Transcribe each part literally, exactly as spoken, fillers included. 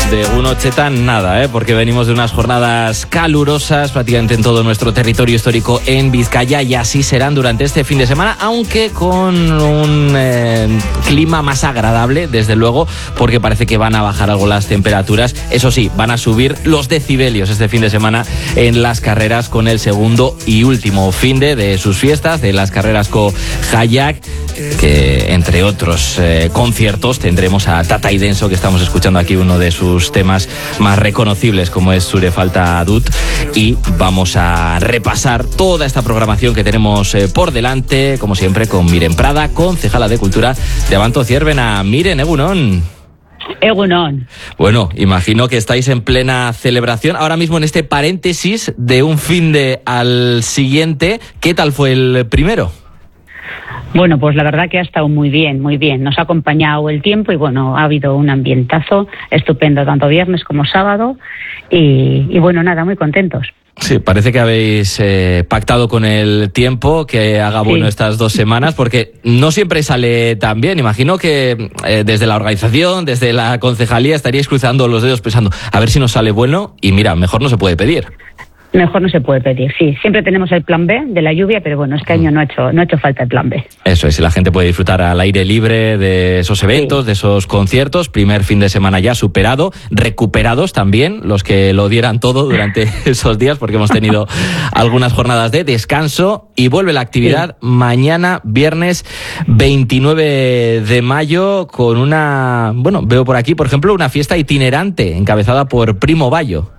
De Gunocheta nada, ¿eh? Porque venimos de unas jornadas calurosas prácticamente en todo nuestro territorio histórico en Vizcaya y así serán durante este fin de semana, aunque con un eh, clima más agradable, desde luego, porque parece que van a bajar algo las temperaturas. Eso sí, van a subir los decibelios este fin de semana en las carreras con el segundo y último fin de, de sus fiestas, de las carreras con Hayak, que entre otros eh, conciertos tendremos a Tata y Denso, que estamos escuchando aquí uno de sus temas más reconocibles, como es Zure falta dut, y vamos a repasar toda esta programación que tenemos eh, por delante, como siempre con Miren Prada, concejala de Cultura de Abanto Zierbena. Miren, egunon. Egunon. Bueno, imagino que estáis en plena celebración ahora mismo en este paréntesis de un fin de al siguiente. ¿Qué tal fue el primero? Bueno, pues la verdad que ha estado muy bien, muy bien. Nos ha acompañado el tiempo y bueno, ha habido un ambientazo estupendo, tanto viernes como sábado. Y, y bueno, nada, muy contentos. Sí, parece que habéis eh, pactado con el tiempo que haga bueno sí. estas dos semanas, porque no siempre sale tan bien. Imagino que eh, desde la organización, desde la concejalía, estaríais cruzando los dedos pensando a ver si nos sale bueno y mira, mejor no se puede pedir. Mejor no se puede pedir, sí. Siempre tenemos el plan B de la lluvia, pero bueno, este año no ha hecho, no ha hecho falta el plan B. Eso es, y la gente puede disfrutar al aire libre de esos eventos, sí. de esos conciertos. Primer fin de semana ya superado, recuperados también los que lo dieran todo durante esos días, porque hemos tenido algunas jornadas de descanso y vuelve la actividad sí. mañana, viernes veintinueve de mayo, con una, bueno, veo por aquí, por ejemplo, una fiesta itinerante encabezada por Primo Bayo.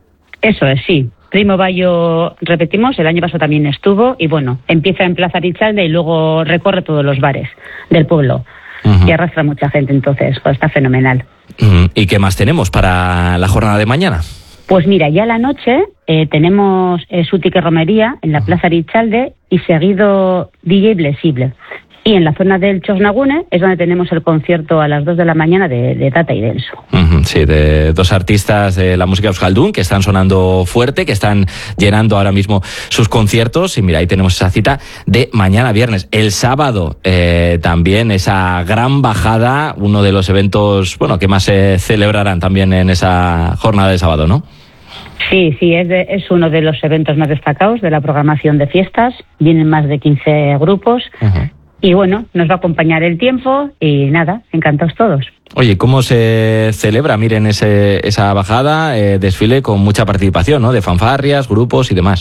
Eso es, sí. Primo Bayo, repetimos, el año pasado también estuvo y bueno, empieza en Plaza Richalde y luego recorre todos los bares del pueblo uh-huh. y arrastra mucha gente, entonces pues está fenomenal. Uh-huh. ¿Y qué más tenemos para la jornada de mañana? Pues mira, ya a la noche eh, tenemos eh, Sutique Romería en la Plaza Richalde y seguido D J Blesible. Y en la zona del Chosnagune es donde tenemos el concierto a las dos de la mañana de, de Tata y Denso. Uh-huh, sí, de dos artistas de la música euskaldun que están sonando fuerte, que están llenando ahora mismo sus conciertos. Y mira, ahí tenemos esa cita de mañana viernes. El sábado eh, también esa gran bajada, uno de los eventos bueno que más se celebrarán también en esa jornada de sábado, ¿no? Sí, sí, es, de, es uno de los eventos más destacados de la programación de fiestas. Vienen más de quince grupos. Uh-huh. Y bueno, nos va a acompañar el tiempo y nada, encantados todos. Oye, ¿cómo se celebra? Miren, ese, esa bajada, eh, desfile con mucha participación, ¿no? De fanfarrias, grupos y demás.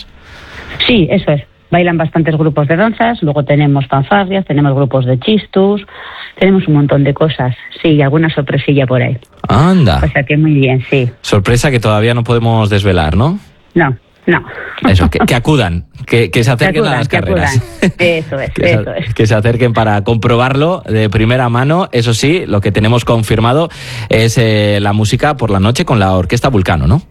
Sí, eso es. Bailan bastantes grupos de danzas, luego tenemos fanfarrias, tenemos grupos de chistus, tenemos un montón de cosas. Sí, alguna sorpresilla por ahí. Anda. O sea que muy bien, sí. Sorpresa que todavía no podemos desvelar, ¿no? No. No. Eso, que, que acudan, que, que se acerquen que acudan, a las que carreras. Acudan. Eso es, que, eso se, es. Que se acerquen para comprobarlo de primera mano. Eso sí, lo que tenemos confirmado es eh, la música por la noche con la Orquesta Vulcano, ¿no?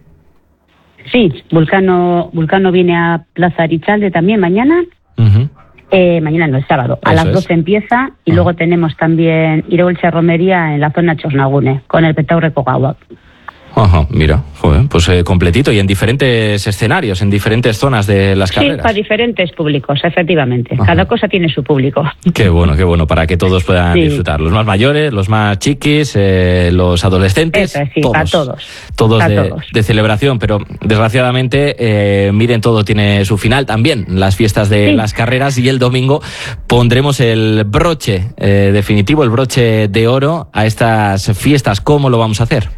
Sí, Vulcano, Vulcano viene a Plaza Richalde también mañana. Uh-huh. Eh, mañana no, el sábado. A Eso las doce es. Empieza y uh-huh. luego tenemos también Iroelche Romería en la zona Chosnagune con el Petaurre Kogawa. Ajá, mira, joder, pues eh, completito y en diferentes escenarios, en diferentes zonas de las carreras. Sí, para diferentes públicos, efectivamente. Ajá. Cada cosa tiene su público. Qué bueno, qué bueno, para que todos puedan sí. disfrutar. Los más mayores, los más chiquis, eh, los adolescentes. Eso, sí, todos, para todos. Todos, para de, todos de celebración, pero desgraciadamente, eh, miren, todo tiene su final también, las fiestas de sí. las carreras, y el domingo pondremos el broche eh, definitivo, el broche de oro a estas fiestas. ¿Cómo lo vamos a hacer?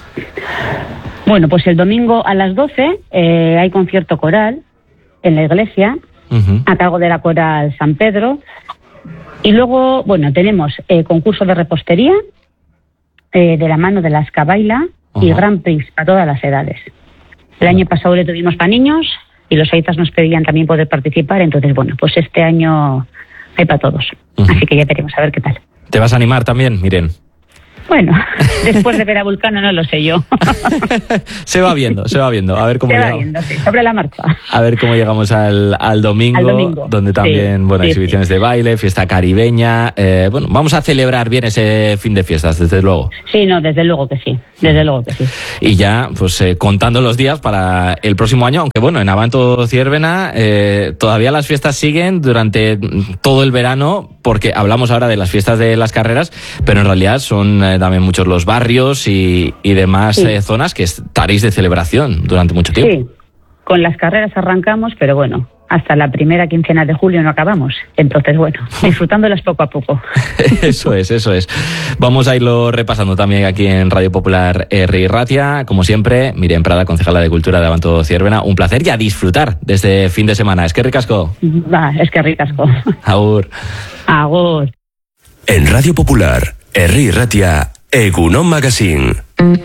Bueno, pues el domingo a las doce eh, hay concierto coral en la iglesia, uh-huh. a cargo de la coral San Pedro. Y luego, bueno, tenemos eh, concurso de repostería eh, de la mano de la Escabaila uh-huh. y Grand Prix a todas las edades. El año pasado le tuvimos para niños y los aitas nos pedían también poder participar. Entonces, bueno, pues este año hay para todos. Uh-huh. Así que ya veremos a ver qué tal. ¿Te vas a animar también, Miren? Bueno, después de ver a Vulcano no lo sé yo. Se va viendo, se va viendo. A ver cómo se va llegamos. viendo, sí, sobre la marcha. A ver cómo llegamos al, al, domingo, al domingo, donde también, sí, bueno, sí, exhibiciones sí. de baile, fiesta caribeña. Eh, bueno, vamos a celebrar bien ese fin de fiestas, desde luego. Sí, no, desde luego que sí, desde luego que sí. Y ya, pues eh, contando los días para el próximo año, aunque bueno, en Abanto Zierbena eh, todavía las fiestas siguen durante todo el verano, porque hablamos ahora de las fiestas de las carreras, pero en realidad son eh, también muchos los barrios y, y demás sí. eh, zonas que estaréis de celebración durante mucho tiempo. Sí, con las carreras arrancamos, pero bueno, hasta la primera quincena de julio no acabamos. Entonces, bueno, disfrutándolas poco a poco. Eso es, eso es. Vamos a irlo repasando también aquí en Radio Popular Herri Ratia. Como siempre, Miriam Prada, concejala de Cultura de Abanto Ciervena. Un placer y a disfrutar de este fin de semana. Es que ricasco. Va, es que ricasco. Agur. Agur. En Radio Popular Herri Ratia, Egunon Magazine.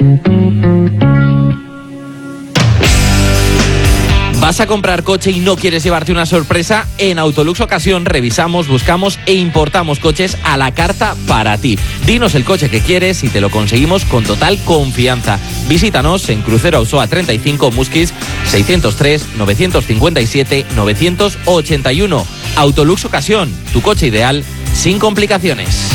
¿Vas a comprar coche y no quieres llevarte una sorpresa? En Autolux Ocasión revisamos, buscamos e importamos coches a la carta para ti. Dinos el coche que quieres y te lo conseguimos con total confianza. Visítanos en Crucero Ausoa treinta y cinco, Musquis seiscientos tres, novecientos cincuenta y siete, novecientos ochenta y uno. Autolux Ocasión, tu coche ideal sin complicaciones.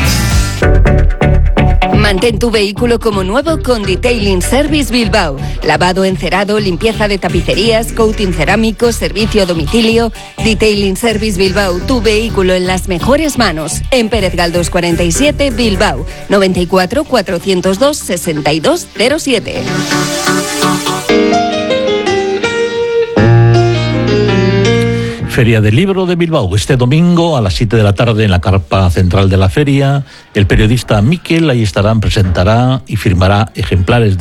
Mantén tu vehículo como nuevo con Detailing Service Bilbao. Lavado, encerado, limpieza de tapicerías, coating cerámico, servicio a domicilio. Detailing Service Bilbao, tu vehículo en las mejores manos. En Pérez Galdós cuarenta y siete, Bilbao. noventa y cuatro, cuatrocientos dos, sesenta y dos cero siete. Feria del Libro de Bilbao, este domingo a las siete de la tarde en la carpa central de la feria. El periodista Miquel ahí estará, presentará y firmará ejemplares de